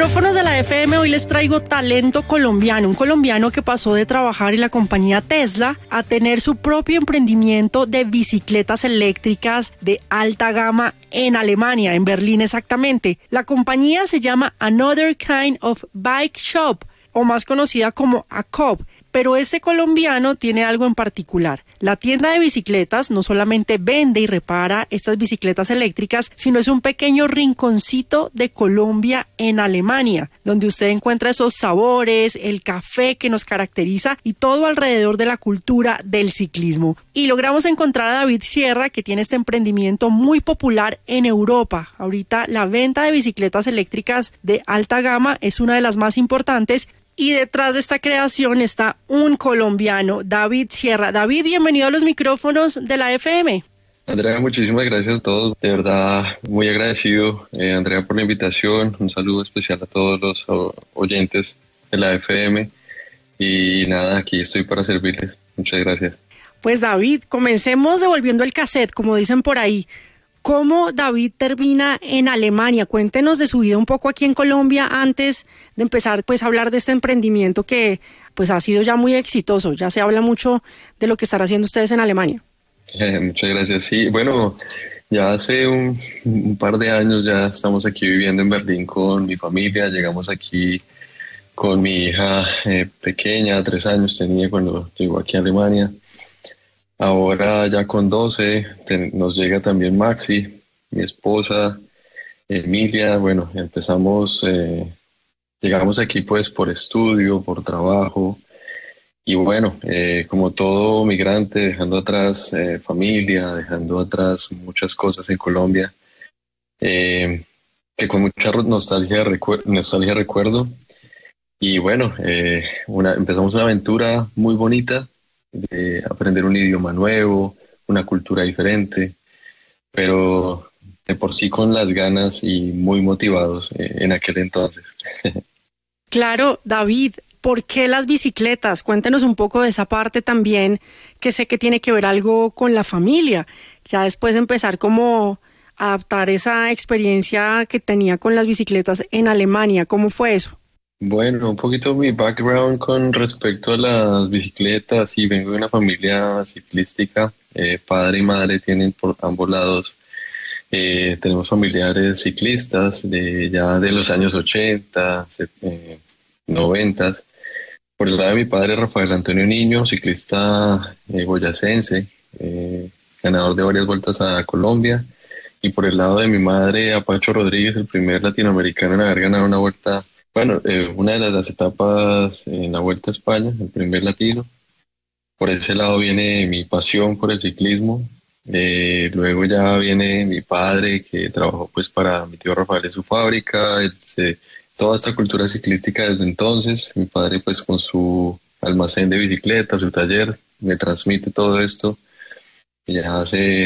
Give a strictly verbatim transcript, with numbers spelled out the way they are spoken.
micrófonos de la F M hoy les traigo talento colombiano, un colombiano que pasó de trabajar en la compañía Tesla a tener su propio emprendimiento de bicicletas eléctricas de alta gama en Alemania, en Berlín exactamente. La compañía se llama Another Kind of Bike Shop, o más conocida como A C O B. Pero este colombiano tiene algo en particular. La tienda de bicicletas no solamente vende y repara estas bicicletas eléctricas, sino es un pequeño rinconcito de Colombia en Alemania, donde usted encuentra esos sabores, el café que nos caracteriza y todo alrededor de la cultura del ciclismo. Y logramos encontrar a David Sierra, que tiene este emprendimiento muy popular en Europa. Ahorita la venta de bicicletas eléctricas de alta gama es una de las más importantes. Y detrás de esta creación está un colombiano, David Sierra. David, bienvenido a los micrófonos de la F M. Andrea, muchísimas gracias a todos. De verdad, muy agradecido, eh, Andrea, por la invitación. Un saludo especial a todos los oyentes de la F M. Y nada, aquí estoy para servirles. Muchas gracias. Pues David, comencemos devolviendo el cassette, como dicen por ahí. ¿Cómo David termina en Alemania? Cuéntenos de su vida un poco aquí en Colombia antes de empezar pues a hablar de este emprendimiento que pues ha sido ya muy exitoso. Ya se habla mucho de lo que están haciendo ustedes en Alemania. Eh, muchas gracias. Sí, bueno, ya hace un, un par de años ya estamos aquí viviendo en Berlín con mi familia. Llegamos aquí con mi hija eh, pequeña, tres años tenía cuando llegó aquí a Alemania. Ahora ya con doce ten, nos llega también Maxi, mi esposa, Emilia. Bueno, empezamos, eh, llegamos aquí pues por estudio, por trabajo y bueno, eh, como todo migrante, dejando atrás eh, familia, dejando atrás muchas cosas en Colombia, eh, que con mucha nostalgia, recu- nostalgia recuerdo. Y bueno, eh, una, empezamos una aventura muy bonita, de aprender un idioma nuevo, una cultura diferente, pero de por sí con las ganas y muy motivados eh, en aquel entonces. Claro, David, ¿por qué las bicicletas? Cuéntenos un poco de esa parte también, que sé que tiene que ver algo con la familia. Ya después de empezar como a adaptar esa experiencia que tenía con las bicicletas en Alemania, ¿cómo fue eso? Bueno, un poquito mi background con respecto a las bicicletas. Y vengo de una familia ciclística, eh, padre y madre tienen por ambos lados. Eh, tenemos familiares ciclistas de ya de los años ochenta, eh, noventa. Por el lado de mi padre, Rafael Antonio Niño, ciclista eh, boyacense, eh, ganador de varias vueltas a Colombia. Y por el lado de mi madre, Apacho Rodríguez, el primer latinoamericano en haber ganado una vuelta. Bueno, eh, una de las, las etapas en la Vuelta a España, el primer latino. Por ese lado viene mi pasión por el ciclismo. Eh, luego ya viene mi padre, que trabajó pues para mi tío Rafael en su fábrica. Él se, toda esta cultura ciclística desde entonces. Mi padre pues con su almacén de bicicletas, su taller, me transmite todo esto. Y ya hace